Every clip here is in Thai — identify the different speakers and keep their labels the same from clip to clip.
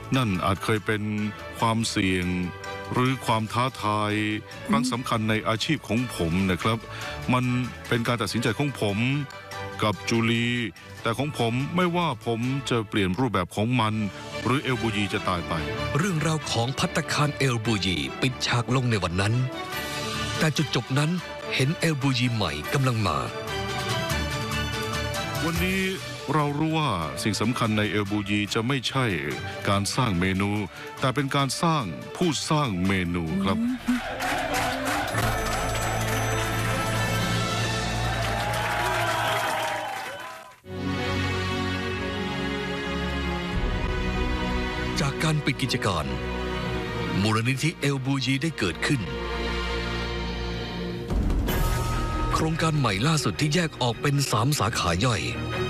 Speaker 1: นั่นอาจเคยเป็นความเสี่ยงหรือความท้าทายครั้งสำคัญในอาชีพของผมนะครับมันเป็นการตัดสินใจของผมกับจูลีแต่ของผมไม่ว่าผมจะเปลี่ยนรูปแบบของมันหรือเอลบูยีจะตายไป
Speaker 2: เรื่องราวของภัตตาคารเอลบูยีปิดฉากลงในวันนั้นแต่จุดจบนั้นเห็นเอลบูยีใหม่กำลังมา
Speaker 1: วันนี้เรารู้ว่าสิ่งสำคัญในเอลบูยีจะไม่ใช่การสร้างเมนูแต่เป็นการสร้างผู้สร้างเมนูครับ
Speaker 2: จากการปิดกิจการมูลนิธิเอลบูยีได้เกิดขึ้นโครงการใหม่ล่าสุดที่แยกออกเป็น3 สาขาย่อย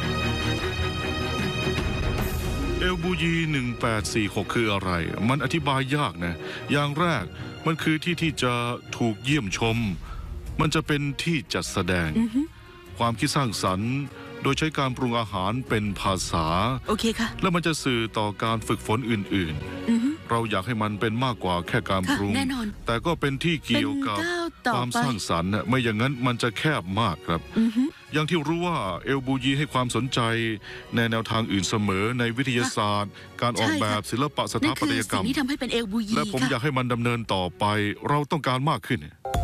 Speaker 1: เอลบูยี1846คืออะไรมันอธิบายยากนะอย่างแรกมันคือที่จะถูกเยี่ยมชมมันจะเป็นที่จัดแสดงความคิดสร้างสรรค์โดยใช้การปรุงอาหารเป็นภาษา
Speaker 3: โอเคค่ะ
Speaker 1: และมันจะสื่อต่อการฝึกฝนอื่นๆเราอยากให้มันเป็นมากกว่าแค่การปรุงแต่ก็เป็นที่เกี่ยวกับความสร้างสรรค์ไม่อย่างนั้นมันจะแคบมากครับอย่างที่รู้ว่าเอลบูยีให้ความสนใจในแนวทางอื่นเสมอในวิทยาศาสตร์การออกแบบศิลปะสถาปัตยกรรม
Speaker 3: นี่ทำให้เป็นเอลบูยี
Speaker 1: และผมอยากให้มันดำเนินต่อไปเราต้องการมากขึ้น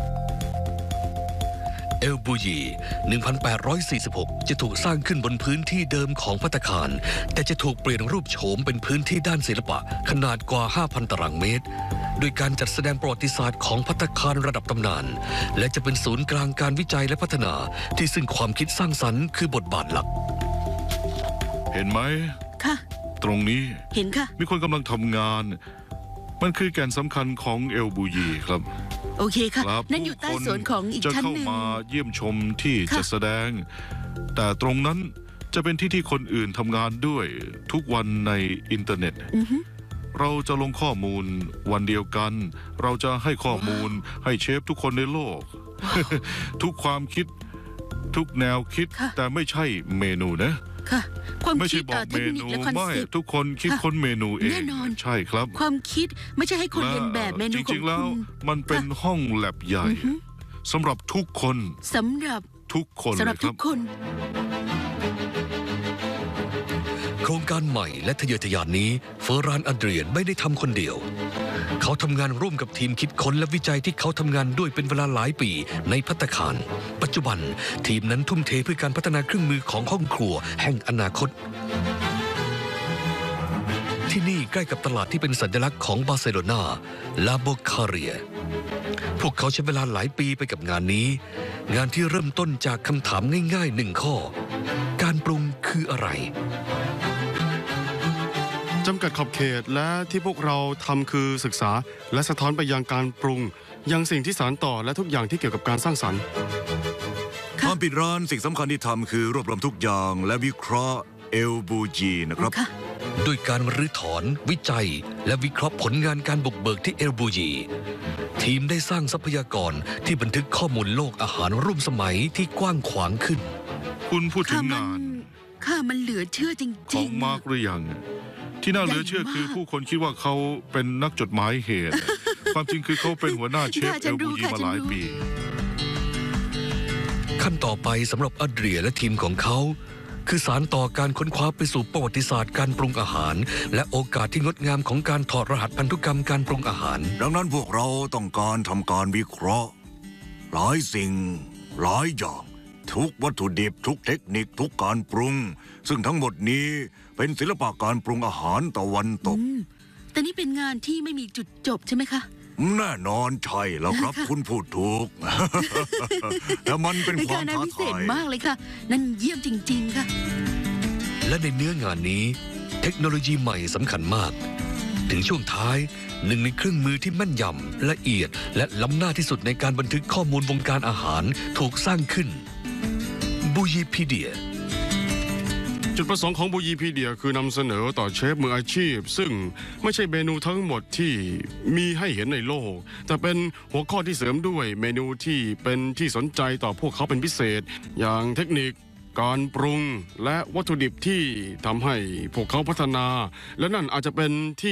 Speaker 2: เอลบูยี 1846 จะถูกสร้างขึ้นบนพื้นที่เดิมของภัตตาคารแต่จะถูกเปลี่ยนรูปโฉมเป็นพื้นที่ด้านศิลปะขนาดกว่า 5,000 ตารางเมตรโดยการจัดแสดงประวัติศาสตร์ของภัตตาคารระดับตำนานและจะเป็นศูนย์กลางการวิจัยและพัฒนาที่ซึ่งความคิดสร้างสรรค์คือบทบาทหลัก
Speaker 1: เห็นไหม
Speaker 3: ค่ะ
Speaker 1: ตรงนี้
Speaker 3: เห็นค่ะ
Speaker 1: มีคนกำลังทำงานมันคือแก่นสำคัญของเอลบูยีครับ
Speaker 3: โอเคค่ะนั่นอยู่ใต้ส่วนของอีกชั้นหนึ่ง
Speaker 1: จะเข้ามาเยี่ยมชมที่จะแสดงแต่ตรงนั้นจะเป็นที่คนอื่นทำงานด้วยทุกวันในอินเทอร์เน็ตเราจะลงข้อมูลวันเดียวกันเราจะให้ข้อมูลให้เชฟทุกคนในโลกทุกความคิดทุกแนวคิดแต่ไม่ใช่เมนูนะ
Speaker 3: ค่ะความ
Speaker 1: คิด
Speaker 3: เทคนิคและคอนเซ็ปต์
Speaker 1: ทุกคนคิดค้นเมนูเอง
Speaker 3: แน่นอน
Speaker 1: ใช่ครับ
Speaker 3: ความคิดไม่ใช่ให้คนเรียนแบบเมนูของคุณ
Speaker 1: จริงๆแล้วมันเป็นห้องแลบใหญ่สำหรับทุกคน
Speaker 3: สำหรับ
Speaker 1: ทุกคน
Speaker 3: เลยครับ
Speaker 2: โครงการใหม่และทะเยอทะยานนี้เฟอร์รานอัดเดรียนไม่ได้ทำคนเดียวเขาทำงานร่วมกับทีมคิดค้นและวิจัยที่เขาทำงานด้วยเป็นเวลาหลายปีในภัตตาคารปัจจุบันทีมนั้นทุ่มเทเพื่อการพัฒนาเครื่องมือของห้องครัวแห่งอนาคตที่นี่ใกล้กับตลาดที่เป็นสัญลักษณ์ของบาร์เซโลนาลาโบคาเรียพวกเขาใช้เวลาหลายปีไปกับงานนี้งานที่เริ่มต้นจากคำถามง่ายๆ1 ข้อการปรุงคืออะไร
Speaker 4: จำกัดขอบเขตและที่พวกเราทำคือศึกษาและสะท้อนไปยังการปรุงยังสิ่งที่สานต่อและทุกอย่างที่เกี่ยวกับการสร้างสรรค์
Speaker 5: ตอนปิดร้านสิ่งสำคัญที่ทำคือรวบรวมทุกอย่างและวิเคราะห์เอลบูยีนะครับ
Speaker 2: ด้วยการรื้อถอนวิจัยและวิเคราะห์ผลงานการบุกเบิกที่เอลบูยีทีมได้สร้างทรัพยากรที่บันทึกข้อมูลโลกอาหารร่วมสมัยที่กว้างขวางขึ้น
Speaker 1: คุณพูดถึงงาน
Speaker 3: มันเหลือเชื่อจริงๆ
Speaker 1: ของมาร์กหรือยังที่น่าเหลือเชื่อคือผู้คนคิดว่าเขาเป็นนักจดหมายเหตุความจริงคือเขาเป็นหัวหน้าเชฟเอลบูยีมาหลายปี
Speaker 2: ขั้นต่อไปสำหรับอัดเดรียและทีมของเขาคือสานต่อการค้นคว้าไปสู่ประวัติศาสตร์การปรุงอาหารและโอกาสที่งดงามของการถอดรหัสพันธุกรรมการปรุงอาหาร
Speaker 5: ดังนั้นพวกเราต้องการทำการวิเคราะห์หลายสิ่งหลายอย่างทุกวัตถุดิบทุกเทคนิคทุกการปรุงซึ่งทั้งหมดนี้เป็นศิลปะการปรุงอาหารตะวันตก
Speaker 3: แต่นี่เป็นงานที่ไม่มีจุดจบใช่ไหมคะ
Speaker 5: แน่นอนใช่แล้วครับคุณพูดถูกแต่มันเป็นความท้าทายพิเศษ
Speaker 3: มากเลยค่ะนั่นเยี่ยมจริงๆค่ะ
Speaker 2: และในเนื้องานนี้เทคโนโลยีใหม่สำคัญมากถึงช่วงท้ายหนึ่งในเครื่องมือที่แม่นยำละเอียดและล้ำหน้าที่สุดในการบันทึกข้อมูลวงการอาหารถูกสร้างขึ้นบูยีพีเดีย
Speaker 4: จุดประสงค์ของบูยีพีเดียคือนำเสนอต่อเชฟมืออาชีพซึ่งไม่ใช่เมนูทั้งหมดที่มีให้เห็นในโลกแต่เป็นหัวข้อที่เสริมด้วยเมนูที่เป็นที่สนใจต่อพวกเขาเป็นพิเศษอย่างเทคนิคการปรุงและวัตถุดิบที่ทำให้พวกเขาพัฒนาและนั่นอาจจะเป็นที่